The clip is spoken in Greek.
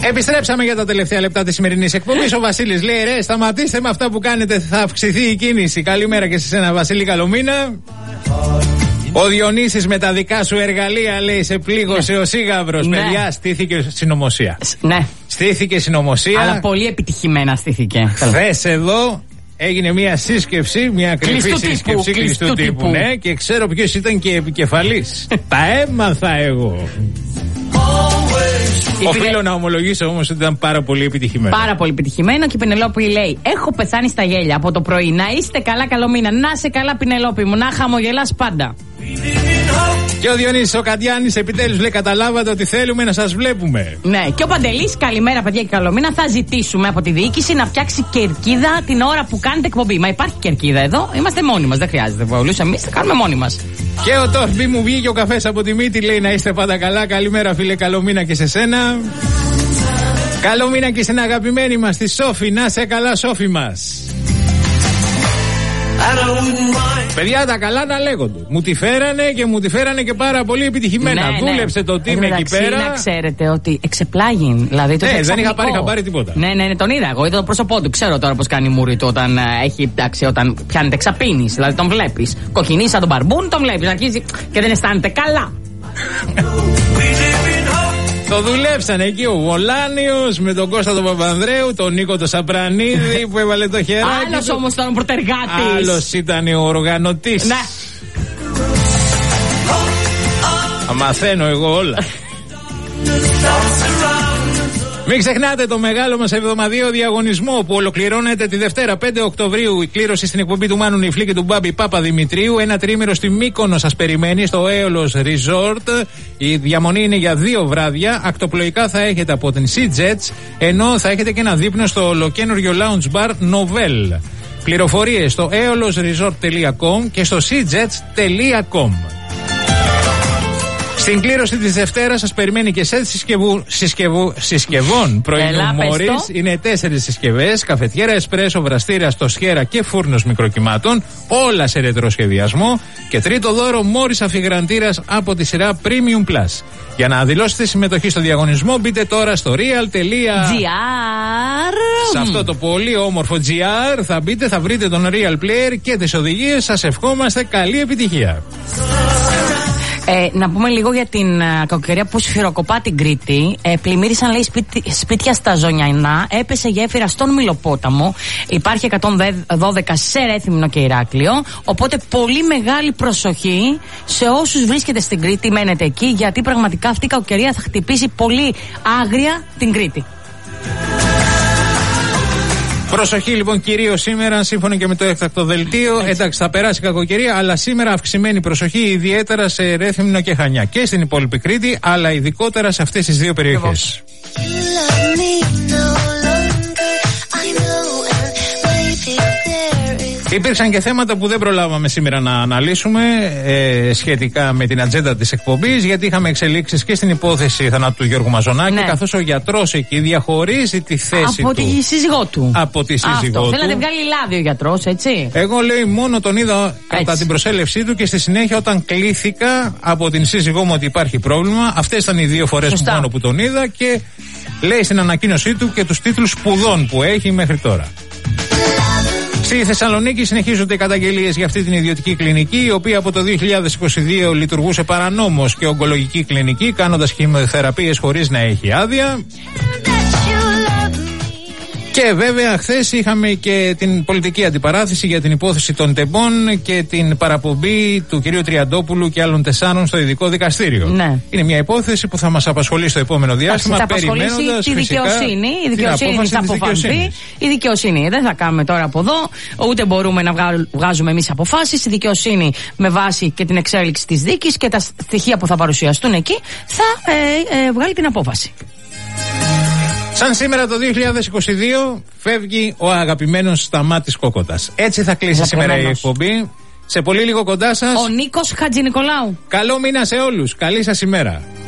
Επιστρέψαμε για τα τελευταία λεπτά της σημερινής εκπομπής. Ο Βασίλης λέει: ρε, σταματήστε με αυτά που κάνετε, θα αυξηθεί η κίνηση. Καλημέρα και σε ένα Βασίλη, καλό μήνα. Ο Διονύσης με τα δικά σου εργαλεία, λέει, σε πλήγωσε ο Σίγαβρος. Ναι. Παιδιά, στήθηκε συνωμοσία. Ναι. Στήθηκε συνωμοσία. Αλλά πολύ επιτυχημένα στήθηκε. Χθες εδώ έγινε μια σύσκεψη, μια κρυφή σύσκεψη κλειστού τύπου. Ναι, και ξέρω ποιος ήταν και επικεφαλής. Τα έμαθα εγώ. Οφείλω να ομολογήσω όμως ότι ήταν πάρα πολύ επιτυχημένο. Πάρα πολύ επιτυχημένο. Και η Πενελόπη λέει: έχω πεθάνει στα γέλια από το πρωί. Να είστε καλά, καλό μήνα. Να είσαι καλά, Πενελόπη μου. Να χαμογελάς πάντα. Και ο Διονύσης ο Καντιάνης επιτέλους λέει: καταλάβατε ότι θέλουμε να σας βλέπουμε. Ναι, και ο Παντελής, καλημέρα παιδιά και καλό μήνα. Θα ζητήσουμε από τη διοίκηση να φτιάξει κερκίδα την ώρα που κάνετε εκπομπή. Μα υπάρχει κερκίδα εδώ, είμαστε μόνοι μας. Δεν χρειάζεται βολούς, εμείς θα κάνουμε μόνοι μας. Και ο Τόρμπι μου βγήκε ο καφές από τη μύτη, λέει: να είστε πάντα καλά. Καλημέρα, φίλε, καλό μήνα και σε σένα. Καλό μήνα και στην αγαπημένη μας τη Σόφη. Να σε καλά, Σόφη μας. Παιδιά, τα καλά να λέγονται. Μου τη φέρανε και πάρα πολύ επιτυχημένα. Ναι, δούλεψε το team εκεί πέρα. Να ξέρετε ότι εξεπλάγει. Δηλαδή, το δεν είχα πάρει τίποτα. Ναι, τον είδα εγώ. Είδα το πρόσωπό του. Ξέρω τώρα πώς κάνει η μούρη του όταν έχει, εντάξει, όταν πιάνεται ξαπίνης. Δηλαδή τον βλέπεις. Κοκκινή σαν τον μπαρμπούν, τον βλέπεις. Αρχίζει και δεν αισθάνεται καλά. Το δουλέψανε εκεί ο Βολάνιος με τον Κώστα τον Παπανδρέου, τον Νίκο τον Σαπρανίδη που έβαλε το χεράκι. Άλλος όμως ήταν ο πρωτεργάτης. Άλλος ήταν ο οργανωτής. Ναι. Μαθαίνω εγώ όλα. Μην ξεχνάτε το μεγάλο μας εβδομαδιαίο διαγωνισμό που ολοκληρώνεται τη Δευτέρα 5 Οκτωβρίου. Η κλήρωση στην εκπομπή του Μάνου Νιφλή και του Μπάμπη Παπαδημητρίου. Ένα τρίμηνο στη Μύκονο σας περιμένει στο Aeolus Resort. Η διαμονή είναι για 2 βράδια. Ακτοπλοϊκά θα έχετε από την Sea Jets, ενώ θα έχετε και ένα δείπνο στο ολοκένουργιο lounge bar Novel. Πληροφορίες στο aeolusresort.com και στο seajets.com. Στην κλήρωση της Δευτέρας σας περιμένει και σετ συσκευών πρωινού Μόρις. Είναι 4 συσκευές: καφετιέρα, εσπρέσο, βραστήρα, τοσιέρα και φούρνος μικροκυμάτων. Όλα σε ρετροσχεδιασμό. Και τρίτο δώρο, Μόρις αφιγραντήρας από τη σειρά Premium Plus. Για να δηλώσετε συμμετοχή στο διαγωνισμό, μπείτε τώρα στο real.gr. Σε αυτό το πολύ όμορφο GR θα μπείτε, θα βρείτε τον Real Player και τις οδηγίες. Σας ευχόμαστε καλή επιτυχία. Να πούμε λίγο για την κακοκαιρία που σφυροκοπά την Κρήτη. Πλημμύρισαν, λέει, σπίτια στα Ζωνιανά. Έπεσε γέφυρα στον Μηλοπόταμο. Υπάρχει 112 σε Ρέθυμνο και Ηράκλειο. Οπότε πολύ μεγάλη προσοχή σε όσους βρίσκεται στην Κρήτη, μένετε εκεί, γιατί πραγματικά αυτή η κακοκαιρία θα χτυπήσει πολύ άγρια την Κρήτη. Προσοχή λοιπόν κυρίως σήμερα, σύμφωνα και με το έκτακτο δελτίο. Εντάξει, θα περάσει κακοκαιρία, αλλά σήμερα αυξημένη προσοχή, ιδιαίτερα σε Ρέθυμνο και Χανιά και στην υπόλοιπη Κρήτη, αλλά ειδικότερα σε αυτές τις 2 περιοχές. Υπήρξαν και θέματα που δεν προλάβαμε σήμερα να αναλύσουμε σχετικά με την ατζέντα της εκπομπής, γιατί είχαμε εξελίξεις και στην υπόθεση θανάτου του Γιώργου Μαζονάκη, ναι, καθώς ο γιατρός εκεί διαχωρίζει τη θέση από τη σύζυγό του. Από τη σύζυγό του. Θέλατε βγάλει λάδι ο γιατρός, έτσι. Εγώ, λέει, μόνο τον είδα κατά την προσέλευσή του και στη συνέχεια όταν κλήθηκα από την σύζυγό μου ότι υπάρχει πρόβλημα. Αυτές ήταν οι 2 φορές μόνο που τον είδα και λέει στην ανακοίνωσή του και τους τίτλους σπουδών που έχει μέχρι τώρα. Στη Θεσσαλονίκη συνεχίζονται οι καταγγελίες για αυτή την ιδιωτική κλινική, η οποία από το 2022 λειτουργούσε παρανόμως και ογκολογική κλινική, κάνοντας χημειοθεραπείες χωρίς να έχει άδεια. Και βέβαια χθες είχαμε και την πολιτική αντιπαράθεση για την υπόθεση των τεμπών και την παραπομπή του κυρίου Τριαντόπουλου και άλλων 4 στο ειδικό δικαστήριο. Ναι. Είναι μια υπόθεση που θα μας απασχολήσει στο επόμενο διάστημα, περιμένοντας τη δικαιοσύνη. Η δικαιοσύνη θα αποφανθεί. Η δικαιοσύνη δεν θα κάνουμε τώρα από εδώ, ούτε μπορούμε να βγάζουμε εμείς αποφάσεις. Η δικαιοσύνη, με βάση και την εξέλιξη της δίκης και τα στοιχεία που θα παρουσιαστούν εκεί, θα βγάλει την απόφαση. Σαν σήμερα το 2022 φεύγει ο αγαπημένος Σταμάτης Κόκοτας. Έτσι θα κλείσει σήμερα η εκπομπή. Σε πολύ λίγο κοντά σας ο Νίκος Χατζηνικολάου. Καλό μήνα σε όλους. Καλή σας ημέρα.